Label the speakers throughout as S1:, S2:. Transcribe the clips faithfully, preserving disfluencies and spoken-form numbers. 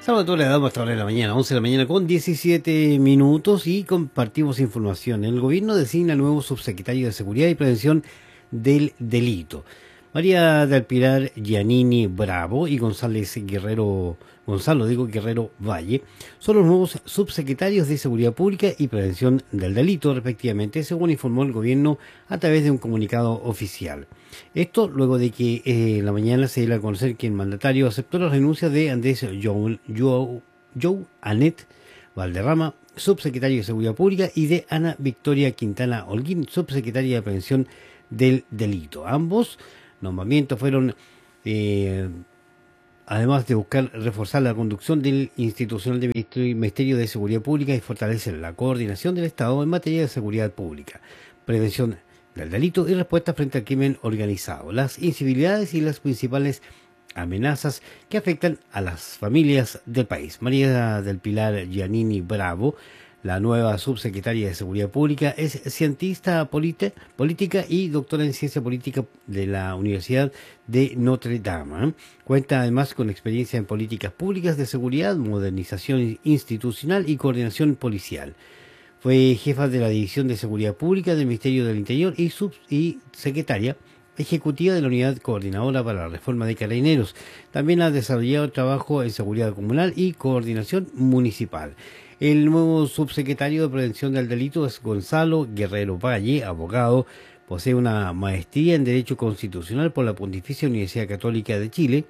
S1: Salvatore, damos hasta ahora de la mañana, once de la mañana con diecisiete minutos y compartimos información. El gobierno designa nuevo subsecretario de Seguridad y Prevención del Delito. María del Pilar Giannini Bravo y González Guerrero, Gonzalo, digo Guerrero Valle, son los nuevos subsecretarios de Seguridad Pública y Prevención del Delito, respectivamente, según informó el gobierno a través de un comunicado oficial. Esto luego de que eh, en la mañana se diera a conocer que el mandatario aceptó las renuncias de Andrés Joe, Joe, Joe Anet Valderrama, subsecretario de Seguridad Pública, y de Ana Victoria Quintana Holguín, subsecretaria de Prevención del Delito. Ambos nombramientos fueron, eh, además de buscar reforzar la conducción del institucional del Ministerio de Seguridad Pública y fortalecer la coordinación del Estado en materia de seguridad pública, prevención del delito y respuesta frente al crimen organizado, las incivilidades y las principales amenazas que afectan a las familias del país. María del Pilar Giannini Bravo, la nueva subsecretaria de Seguridad Pública, es cientista política y doctora en ciencia política de la Universidad de Notre Dame. Cuenta además con experiencia en políticas públicas de seguridad, modernización institucional y coordinación policial. Fue jefa de la División de Seguridad Pública del Ministerio del Interior y, sub y secretaria ejecutiva de la Unidad Coordinadora para la Reforma de Carabineros. También ha desarrollado trabajo en seguridad comunal y coordinación municipal. El nuevo subsecretario de Prevención del Delito es Gonzalo Guerrero Valle, abogado, posee una maestría en Derecho Constitucional por la Pontificia Universidad Católica de Chile.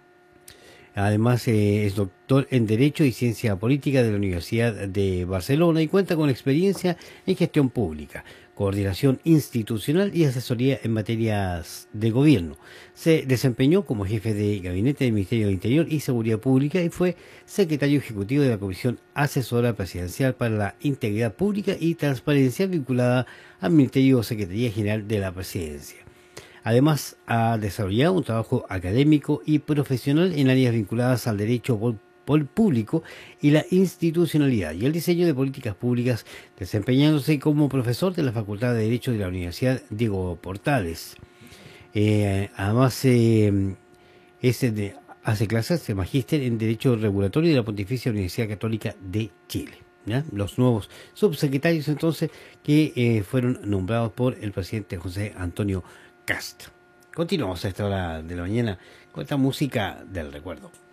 S1: Además eh, es doctor en Derecho y Ciencia Política de la Universidad de Barcelona y cuenta con experiencia en gestión pública, coordinación institucional y asesoría en materias de gobierno. Se desempeñó como jefe de gabinete del Ministerio del Interior y Seguridad Pública y fue secretario ejecutivo de la Comisión Asesora Presidencial para la Integridad Pública y Transparencia vinculada al Ministerio Secretaría General de la Presidencia. Además, ha desarrollado un trabajo académico y profesional en áreas vinculadas al derecho público y la institucionalidad y el diseño de políticas públicas, desempeñándose como profesor de la Facultad de Derecho de la Universidad Diego Portales. Eh, además, eh, es de, hace clases de magíster en Derecho Regulatorio de la Pontificia Universidad Católica de Chile. ¿Ya? Los nuevos subsecretarios, entonces, que eh, fueron nombrados por el presidente José Antonio Cast. Continuamos a esta hora de la mañana con esta música del recuerdo.